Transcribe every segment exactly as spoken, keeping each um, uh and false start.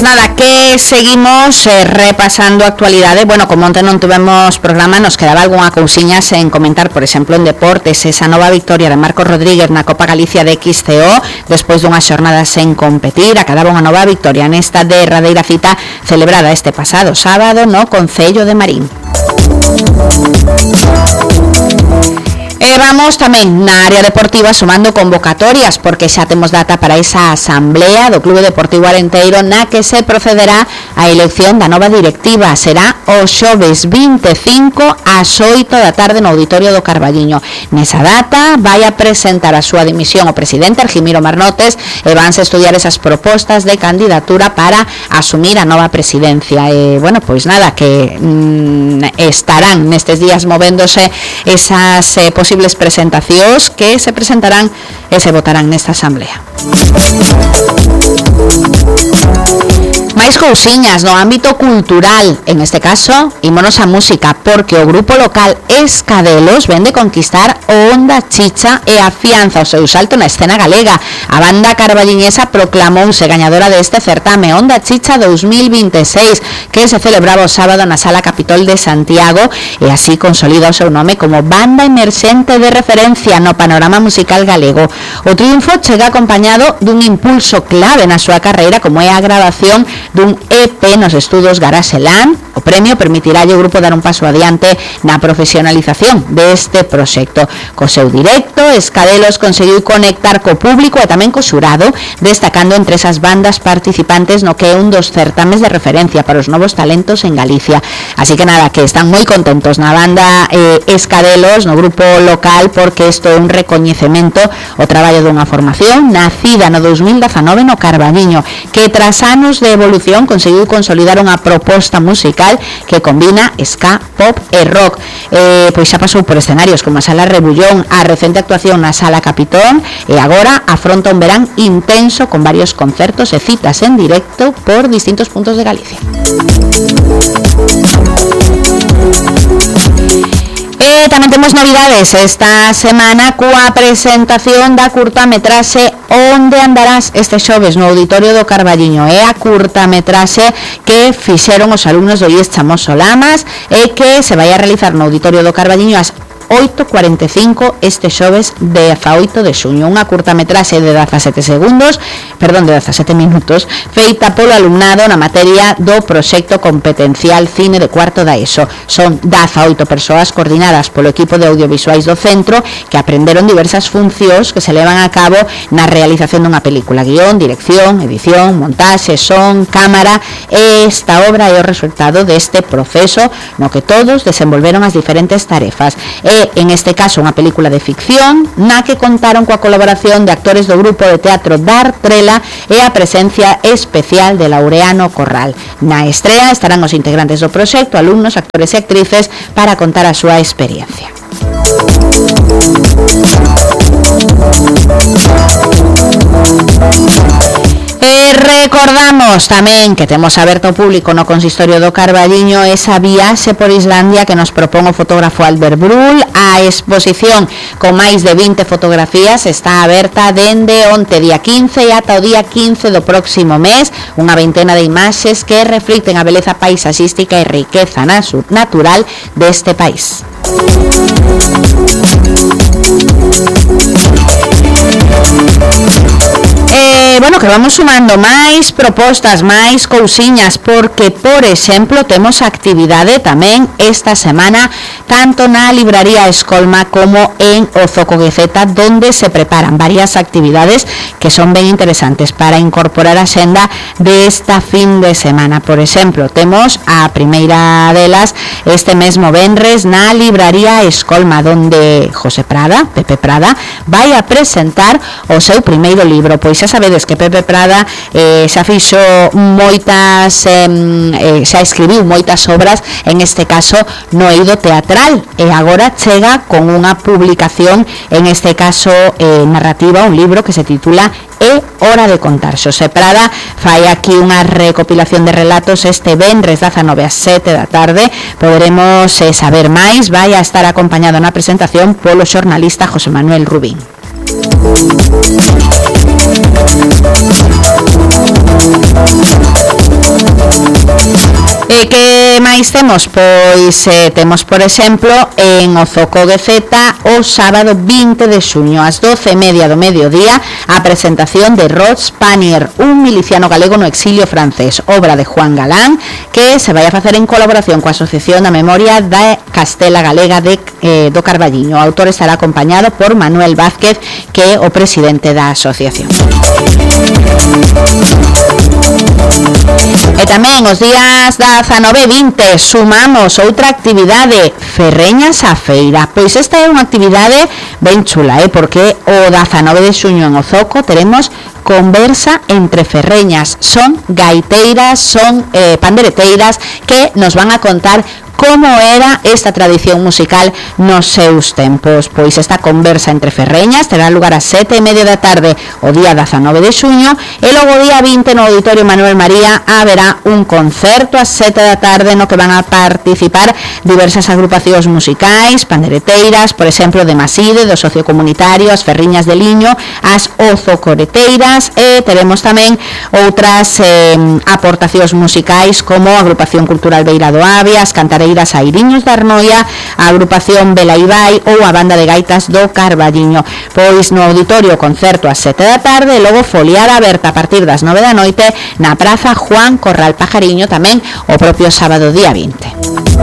Pois nada, que seguimos eh, repasando actualidades. Bueno, como ontem non tivemos programa, nos quedaba algunha cousiña sen comentar. Por exemplo, en deportes, esa nova victoria de Marcos Rodríguez na Copa Galicia de X C O, despois dunha xornada sen competir, acadaba unha nova victoria nesta derradeira cita celebrada este pasado sábado no Concello de Marín. E vamos tamén na área deportiva sumando convocatorias, porque xa temos data para esa asamblea do Clube Deportivo Arenteiro na que se procederá a elección da nova directiva. Será o xoves vinte e cinco ás oito da tarde no Auditorio do Carballiño. Nesa data vai a presentar a súa dimisión o presidente Argimiro Marnotes e vanse estudiar esas propostas de candidatura para asumir a nova presidencia. E, bueno, pois nada, que mm, estarán nestes días movéndose esas eh, posibilidades posibles presentacións que se presentarán e se votarán nesta asamblea. máis cousiñas no ámbito cultural, en este caso, ímonos a música, porque o grupo local Escadelos vende conquistar o Onda Chicha e afianza o seu salto na escena galega. A banda carballiñesa proclamouse gañadora deste certame Onda Chicha dos mil vinte e seis, que se celebraba o sábado na Sala Capitol de Santiago, e así consolida o seu nome como banda emerxente de referencia no panorama musical galego. O triunfo chega acompañado dun impulso clave na súa carreira, como é a grabación dun E P nos estudos Garaxelán. O premio permitirálle ao grupo dar un paso adiante na profesionalización deste proxecto. Co seu directo, Escadelos conseguiu conectar co público e tamén co xurado, destacando entre esas bandas participantes no que é un dos certames de referencia para os novos talentos en Galicia. Así que nada, que están moi contentos na banda eh, Escadelos, no grupo local, porque isto é un recoñecemento o traballo dunha formación nacida no dos mil dezanove no Carballiño, que tras anos de evolución conseguiu consolidar unha proposta musical que combina ska, pop e rock. Eh, pois xa pasou por escenarios como a Sala Rebullón, a recente actuación na Sala Capitón, e agora afronta un verán intenso con varios concertos e citas en directo por distintos puntos de Galicia. E tamén temos novidades esta semana coa presentación da curtametraxe Onde andarás este xoves no Auditorio do Carballiño. É a curtametraxe que fixeron os alumnos do I E S Chamoso Lamas e que se vai a realizar no Auditorio do Carballiño ás oito e cuarenta e cinco este xoves dezaoito de xuño. Unha curtametraxe de dezasete segundos, perdón, de dezasete minutos, feita polo alumnado na materia do proxecto competencial Cine de cuarto da ESO. Son dezaoito persoas coordinadas polo equipo de audiovisuais do centro que aprenderon diversas funcións que se levan a cabo na realización dunha película: guión, dirección, edición, montaxe, son, cámara. Esta obra é o resultado deste proceso no que todos desenvolveron as diferentes tarefas. E en este caso unha película de ficción na que contaron coa colaboración de actores do grupo de teatro Dar Trela e a presencia especial de Laureano Corral. Na estrea estarán os integrantes do proxecto, alumnos, actores e actrices, para contar a súa experiencia. E recordamos tamén que temos aberto ao público no Consistorio do Carballiño esa viaxe por Islandia que nos propón o fotógrafo Albert Brull. A exposición con máis de vinte fotografías está aberta dende onte día quince e ata o día quince do próximo mes. Unha veintena de imaxes que reflicten a beleza paisaxística e riqueza natural deste país. Eh, bueno, que vamos sumando máis propostas, máis cousiñas, porque, por exemplo, temos actividade tamén esta semana tanto na libraría Escolma como en o Zoco Gueceta, donde se preparan varias actividades que son ben interesantes para incorporar a xenda desta fin de semana. Por exemplo, temos a primeira delas este mesmo venres na libraría Escolma, donde José Prada, Pepe Prada, vai a presentar o seu primeiro libro. Pois xa sabedes que Pepe Prada eh, xa fixo moitas eh, xa escribiu moitas obras, en este caso no eido teatral, e agora chega con unha publicación, en este caso eh, narrativa, un libro que se titula É hora de contar. Xosé Prada fai aquí unha recopilación de relatos este venres dezanove ás sete da tarde. Poderemos eh, saber máis. Vai a estar acompañado na presentación polo xornalista José Manuel Rubín. máis temos? Pois eh, temos, por exemplo, en Ozoco Gueceta o sábado vinte de xuño ás doce e media do mediodía a presentación de Rod Spanier, un miliciano galego no exilio francés, obra de Juan Galán, que se vai a facer en colaboración coa Asociación da Memoria da Castela Galega de, eh, do Carballiño. O autor estará acompañado por Manuel Vázquez, que é o presidente da asociación. E tamén os días dezanove e vinte sumamos outra actividade, Ferreñas á Feira. Pois esta é unha actividade ben chula, eh, porque o dezanove de xuño en Ozoco teremos conversa entre ferreñas. Son gaiteiras, son eh, pandereteiras que nos van a contar como era esta tradición musical nos seus tempos. Pois esta conversa entre ferreñas terá lugar ás sete e media da tarde o día dezanove de xuño e logo o día vinte no Auditorio Manuel María haberá un concerto ás sete da tarde no que van a participar diversas agrupacións musicais, pandereteiras, por exemplo, de Maside, do Socio Comunitario, as Ferriñas de Liño, as Ozocoreteiras, e teremos tamén outras eh, aportacións musicais como a Agrupación Cultural Beira do Avia, as Cantareiras Airiños da Arnoia, a Agrupación Belaibai ou a Banda de Gaitas do Carballiño. Pois no auditorio concerto ás sete da tarde e logo foliada aberta a partir das nove da noite na Praza Juan Corral Pajariño, tamén o propio sábado día vinte.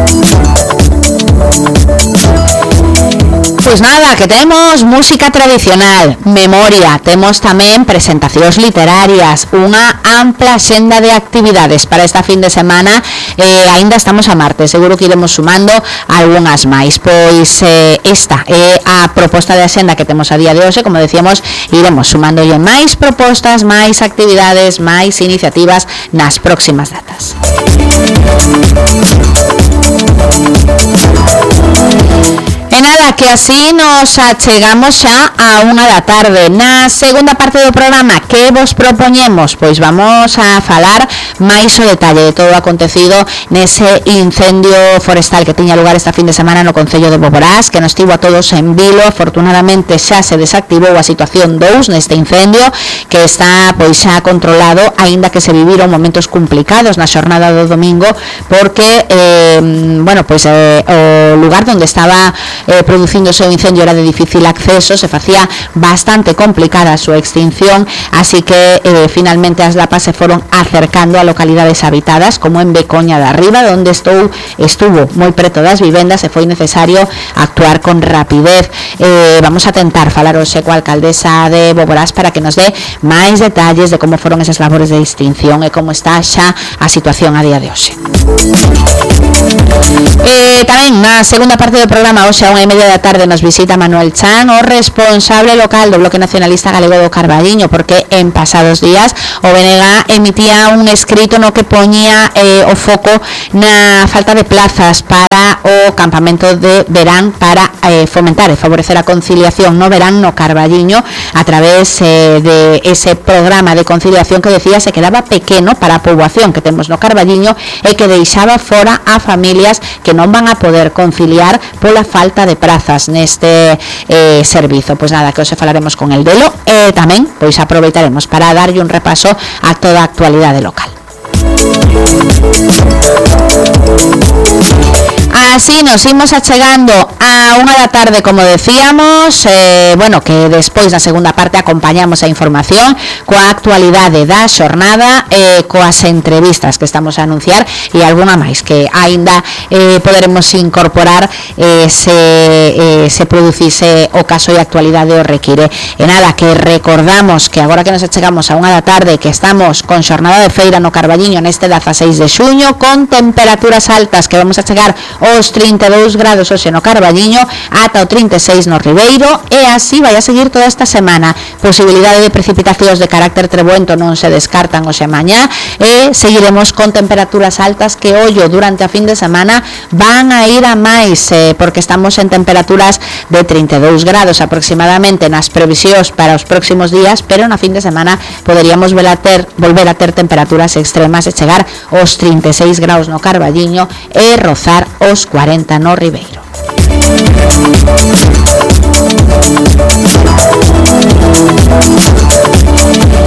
Pois nada, que temos música tradicional, memoria, temos tamén presentacións literarias, unha ampla xenda de actividades para esta fin de semana. Eh, aínda estamos a martes, seguro que iremos sumando algunhas máis. Pois eh, esta é a proposta de axenda que temos a día de hoxe. Como decíamos, iremos sumándolle máis propostas, máis actividades, máis iniciativas nas próximas datas. E nada, que así nos achegamos xa a unha da tarde. Na segunda parte do programa, que vos propoñemos? Pois vamos a falar máis o detalle de todo o acontecido nese incendio forestal que tiña lugar esta fin de semana no Concello de Boborás, que nos tivo a todos en vilo. Afortunadamente xa se desactivou a situación dous neste incendio, que está pois xa controlado, aínda que se viviron momentos complicados na xornada do domingo, porque eh, bueno, pois eh, o lugar onde estaba Eh, producindo o seu incendio era de difícil acceso, se facía bastante complicada a súa extinción, así que eh, finalmente as lapas se foron acercando a localidades habitadas como en Becoña de Arriba, onde estou, estuvo moi preto das vivendas e foi necesario actuar con rapidez. Eh, vamos a tentar falar hoxe coa alcaldesa de Boborás para que nos dé máis detalles de como foron esas labores de extinción e como está xa a situación a día de hoxe. Eh, tamén na segunda parte do programa, hoxe a unha e media da tarde, nos visita Manuel Chan, o responsable local do Bloque Nacionalista Galego do Carballiño, porque en pasados días o B N G emitía un escrito no que poñía eh, o foco na falta de plazas para o campamento de verán para eh, fomentar e favorecer a conciliación no verán no Carballiño a través eh, de ese programa de conciliación que decía se quedaba pequeno para a poboación que temos no Carballiño e que deixaba fora a familias que non van a poder conciliar pola falta de prazas neste eh, servizo. Pois nada, que hoxe falaremos con el delo e tamén pois aproveitaremos para darlle un repaso a toda a actualidade local. Así nos imos achegando a unha da tarde, como decíamos, eh, bueno, que despois na segunda parte acompañamos a información coa actualidade da xornada, eh, coas entrevistas que estamos a anunciar e alguna máis que aínda eh, poderemos incorporar eh, se, eh, se producise o caso e a actualidade o require. E nada, que recordamos que agora que nos achegamos a unha da tarde que estamos con xornada de feira no Carballiño neste dezaseis de xuño, con temperaturas altas que vamos a chegar os trinta e dous grados hoxe no Carballiño ata o trinta e seis no Ribeiro, e así vai a seguir toda esta semana. Posibilidade de precipitacións de carácter trebuento non se descartan hoxe mañá, e seguiremos con temperaturas altas que, ollo, durante a fin de semana van a ir a máis, eh, porque estamos en temperaturas de trinta e dous grados aproximadamente nas previsións para os próximos días, pero na fin de semana poderíamos volver a ter, volver a ter temperaturas extremas e chegar aos trinta e seis grados no Carballiño e rozar os cuarenta no Ribeiro.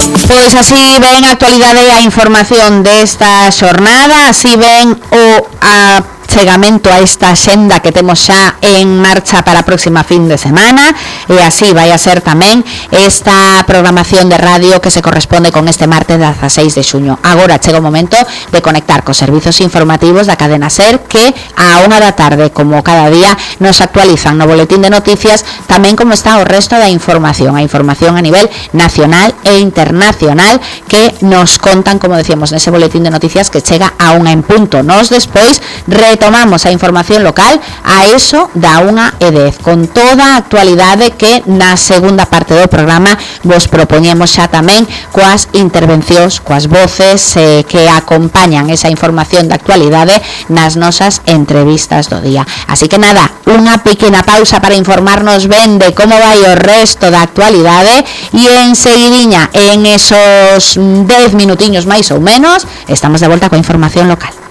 Pois así ven a actualidade e a información desta xornada, así ven o a chegamento a esta xenda que temos xa en marcha para a próxima fin de semana, e así vai a ser tamén esta programación de radio que se corresponde con este martes dezaseis de xuño. Agora chega o momento de conectar cos servizos informativos da cadena SER, que a unha da tarde, como cada día, nos actualizan no boletín de noticias tamén como está o resto da información, a información a nivel nacional e internacional, que nos contan, como decíamos nese boletín de noticias, que chega a unha en punto. Nos despois retomamos a información local a eso da unha e dez, con toda a actualidade que na segunda parte do programa vos propoñemos xa tamén coas intervencións, coas voces eh, que acompañan esa información da actualidade nas nosas entrevistas do día. Así que nada, unha pequena pausa para informarnos ben de como vai o resto da actualidade, e enseguidiña, en esos dez minutiños máis ou menos, estamos de volta coa información local.